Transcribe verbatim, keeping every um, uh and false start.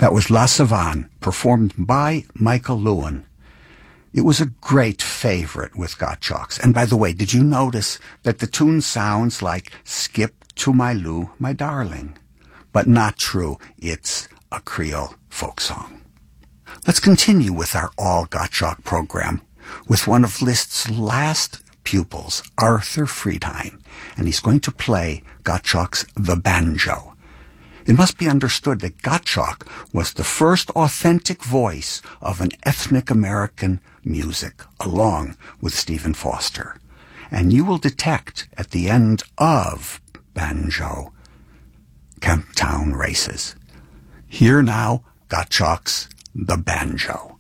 That was La Savane, performed by Michael Lewin. It was a great favorite with Gottschalks. And by the way, did you notice that the tune sounds like Skip to My Lou, My Darling? But not true. It's a Creole folk song. Let's continue with our all Gottschalk program with one of Liszt's last pupils, Arthur Friedheim, and he's going to play Gottschalk's The Banjo. It must be understood that Gottschalk was the first authentic voice of an ethnic American music, along with Stephen Foster. And you will detect at the end of Banjo, Camptown Races. Here now, Gottschalk's The Banjo.